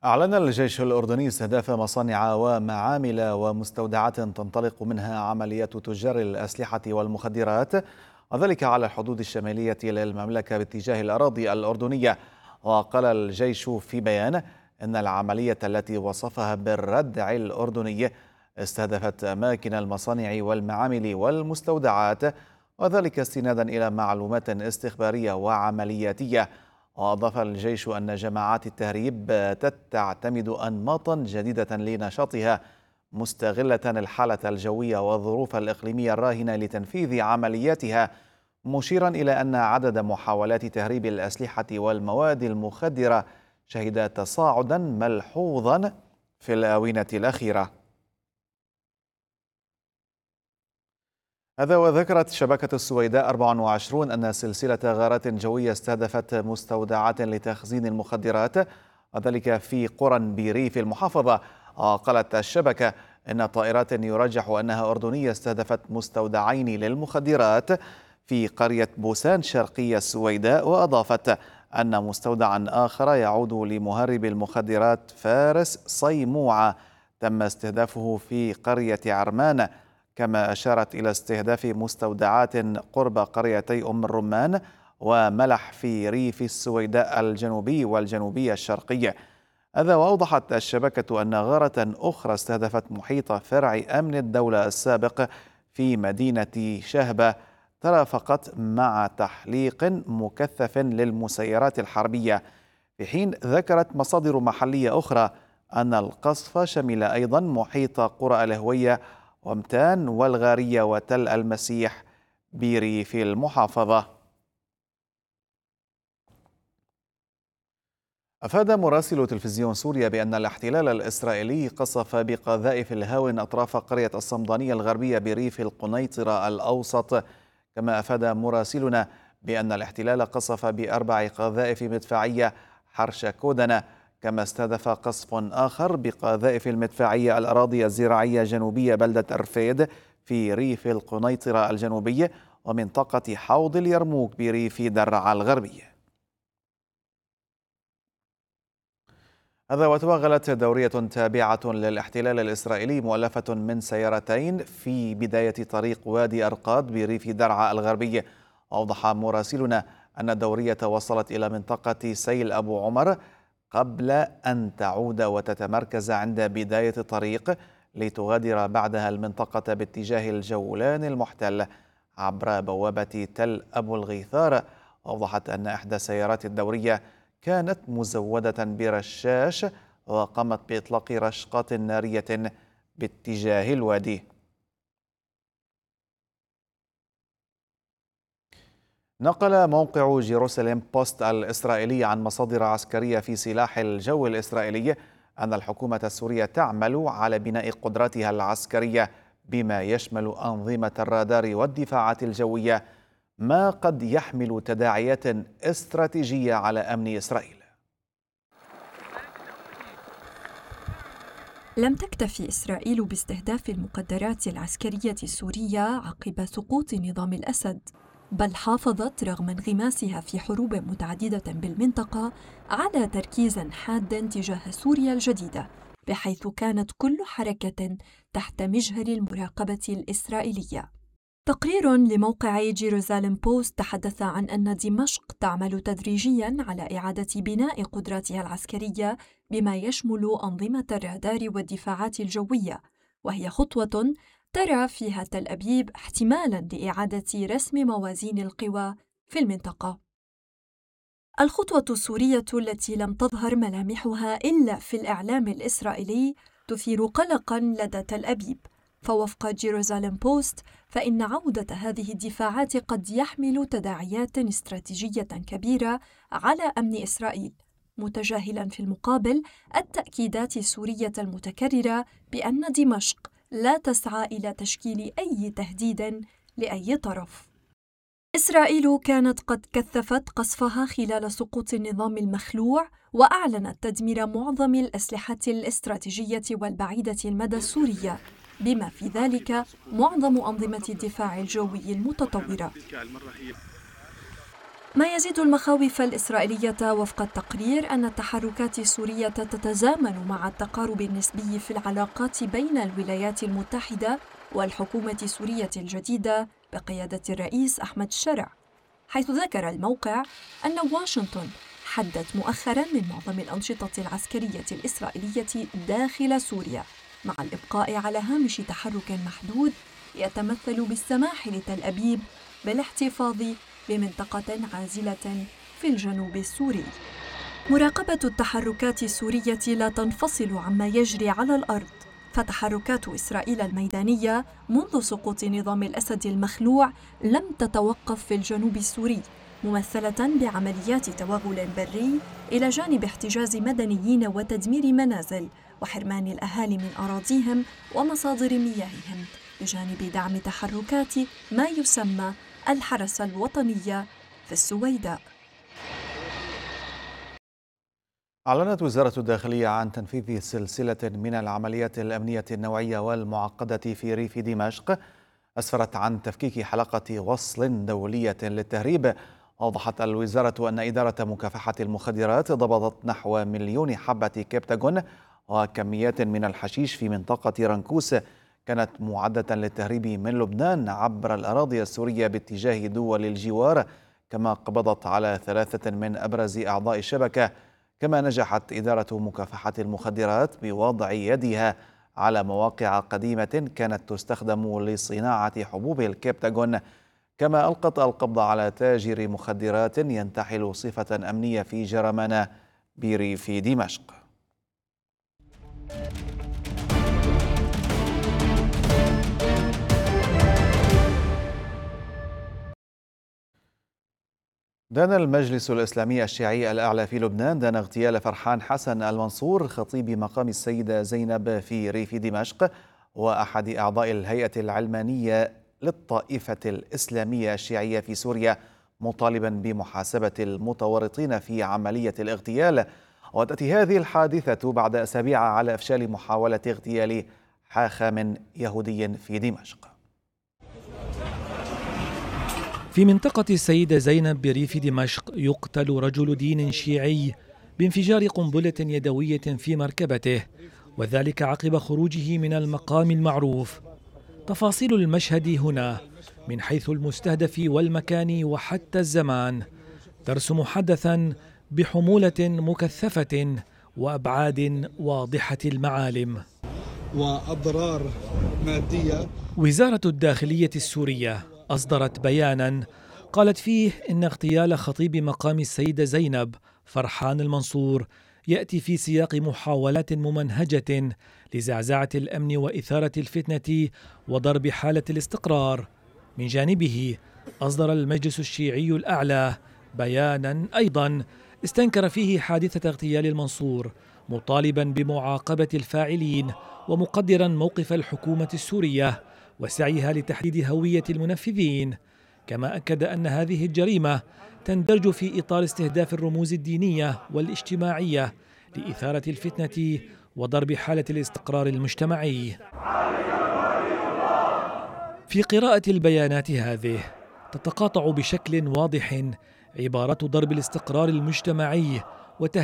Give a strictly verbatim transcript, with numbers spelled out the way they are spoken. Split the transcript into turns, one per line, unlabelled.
أعلن الجيش الأردني استهداف مصانع ومعامل ومستودعات تنطلق منها عمليات تجار الأسلحة والمخدرات، وذلك على الحدود الشمالية للمملكة باتجاه الأراضي الأردنية. وقال الجيش في بيان إن العملية التي وصفها بالردع الأردني استهدفت أماكن المصانع والمعامل والمستودعات، وذلك استنادا إلى معلومات استخبارية وعملياتية. وأضاف الجيش أن جماعات التهريب باتت تعتمد أنماطا جديدة لنشاطها، مستغلة الحالة الجوية والظروف الإقليمية الراهنة لتنفيذ عملياتها، مشيرا إلى أن عدد محاولات تهريب الأسلحة والمواد المخدرة شهد تصاعدا ملحوظا في الآونة الأخيرة. هذا وذكرت شبكة السويداء أربعة وعشرين أن سلسلة غارات جوية استهدفت مستودعات لتخزين المخدرات، وذلك في قرى بريف المحافظة. قالت الشبكة إن طائرات يرجح أنها أردنية استهدفت مستودعين للمخدرات في قرية بوسان شرقي السويداء، وأضافت أن مستودعا آخر يعود لمهرب المخدرات فارس صيموعة تم استهدافه في قرية عرمان. كما أشارت إلى استهداف مستودعات قرب قريتي أم الرمان وملح في ريف السويداء الجنوبي والجنوبي الشرقي. هذا وأوضحت الشبكة أن غارة أخرى استهدفت محيط فرع أمن الدولة السابق في مدينة شهبة ترافقت مع تحليق مكثف للمسيرات الحربية، في حين ذكرت مصادر محلية أخرى أن القصف شمل أيضا محيط قرى الهوية ومتان والغارية وتل المسيح بريف المحافظة. أفاد مراسل تلفزيون سوريا بأن الاحتلال الإسرائيلي قصف بقذائف الهاون أطراف قرية الصمدانية الغربية بريف القنيطرة الأوسط. كما أفاد مراسلنا بأن الاحتلال قصف بأربع قذائف مدفعية حرش كودنة، كما استهدف قصف آخر بقذائف المدفعية الأراضي الزراعية جنوبية بلدة أرفيد في ريف القنيطرة الجنوبي ومنطقة حوض اليرموك بريف درعا الغربي. هذا وتوغلت دورية تابعة للاحتلال الإسرائيلي مؤلفة من سيارتين في بداية طريق وادي أرقاد بريف درعا الغربي. أوضح مراسلنا أن الدورية وصلت إلى منطقة سيل أبو عمر قبل أن تعود وتتمركز عند بداية الطريق لتغادر بعدها المنطقة باتجاه الجولان المحتل عبر بوابة تل أبو الغيثار. أوضحت أن إحدى سيارات الدورية كانت مزودة برشاش وقامت بإطلاق رشقات نارية باتجاه الوادي. نقل موقع جيروساليم بوست الإسرائيلي عن مصادر عسكرية في سلاح الجو الإسرائيلي أن الحكومة السورية تعمل على بناء قدراتها العسكرية بما يشمل أنظمة الرادار والدفاعات الجوية، ما قد يحمل تداعيات استراتيجية على أمن إسرائيل.
لم تكتفي إسرائيل باستهداف المقدرات العسكرية السورية عقب سقوط نظام الأسد، بل حافظت رغم انغماسها في حروب متعددة بالمنطقة على تركيز حاد تجاه سوريا الجديدة، بحيث كانت كل حركة تحت مجهر المراقبة الإسرائيلية. تقرير لموقع جيروزاليم بوست تحدث عن أن دمشق تعمل تدريجياً على إعادة بناء قدراتها العسكرية بما يشمل أنظمة الرادار والدفاعات الجوية، وهي خطوة ترى فيها تل أبيب احتمالاً لإعادة رسم موازين القوى في المنطقة. الخطوة السورية التي لم تظهر ملامحها إلا في الإعلام الإسرائيلي تثير قلقاً لدى تل أبيب، فوفق جيروزاليم بوست فإن عودة هذه الدفاعات قد يحمل تداعيات استراتيجية كبيرة على أمن إسرائيل، متجاهلاً في المقابل التأكيدات السورية المتكررة بأن دمشق لا تسعى إلى تشكيل أي تهديد لأي طرف. إسرائيل كانت قد كثفت قصفها خلال سقوط النظام المخلوع، وأعلنت تدمير معظم الأسلحة الاستراتيجية والبعيدة المدى السورية، بما في ذلك معظم أنظمة الدفاع الجوي المتطورة. ما يزيد المخاوف الإسرائيلية وفق التقرير أن التحركات السورية تتزامن مع التقارب النسبي في العلاقات بين الولايات المتحدة والحكومة السورية الجديدة بقيادة الرئيس أحمد الشرع، حيث ذكر الموقع أن واشنطن حدت مؤخراً من معظم الأنشطة العسكرية الإسرائيلية داخل سوريا، مع الإبقاء على هامش تحرك محدود يتمثل بالسماح لتل أبيب بالاحتفاظ بمنطقة عازلة في الجنوب السوري. مراقبة التحركات السورية لا تنفصل عما يجري على الأرض، فتحركات إسرائيل الميدانية منذ سقوط نظام الأسد المخلوع لم تتوقف في الجنوب السوري، ممثلة بعمليات توغل بري إلى جانب احتجاز مدنيين وتدمير منازل وحرمان الأهالي من أراضيهم ومصادر مياههم، بجانب دعم تحركات ما يسمى الحرس الوطنية في السويداء.
أعلنت وزارة الداخلية عن تنفيذ سلسلة من العمليات الأمنية النوعية والمعقدة في ريف دمشق أسفرت عن تفكيك حلقة وصل دولية للتهريب. أوضحت الوزارة أن إدارة مكافحة المخدرات ضبطت نحو مليون حبة كبتاغون وكميات من الحشيش في منطقة رنكوس كانت معدة للتهريب من لبنان عبر الأراضي السورية باتجاه دول الجوار، كما قبضت على ثلاثة من أبرز أعضاء الشبكة. كما نجحت إدارة مكافحة المخدرات بوضع يدها على مواقع قديمة كانت تستخدم لصناعة حبوب الكبتاغون، كما ألقت القبض على تاجر مخدرات ينتحل صفة أمنية في جرمانة بريف دمشق. دان المجلس الإسلامي الشيعي الأعلى في لبنان دان اغتيال فرحان حسن المنصور خطيب مقام السيدة زينب في ريف دمشق وأحد أعضاء الهيئة العلمانية للطائفة الإسلامية الشيعية في سوريا، مطالبا بمحاسبة المتورطين في عملية الاغتيال. وتأتي هذه الحادثة بعد أسابيع على إفشال محاولة اغتيال حاخام يهودي في دمشق.
في منطقة السيدة زينب بريف دمشق يقتل رجل دين شيعي بانفجار قنبلة يدوية في مركبته، وذلك عقب خروجه من المقام المعروف. تفاصيل المشهد هنا من حيث المستهدف والمكان وحتى الزمان ترسم حدثا بحمولة مكثفة وأبعاد واضحة المعالم
وأضرار مادية.
وزارة الداخلية السورية أصدرت بيانا قالت فيه إن اغتيال خطيب مقام السيدة زينب فرحان المنصور يأتي في سياق محاولات ممنهجة لزعزعة الأمن وإثارة الفتنة وضرب حالة الاستقرار. من جانبه أصدر المجلس الشيعي الأعلى بيانا أيضا استنكر فيه حادثة اغتيال المنصور، مطالبا بمعاقبة الفاعلين ومقدرا موقف الحكومة السورية وسعيها لتحديد هوية المنفذين. كما أكد أن هذه الجريمة تندرج في إطار استهداف الرموز الدينية والاجتماعية لإثارة الفتنة وضرب حالة الاستقرار المجتمعي. في قراءة البيانات هذه تتقاطع بشكل واضح عبارات ضرب الاستقرار المجتمعي وتهديد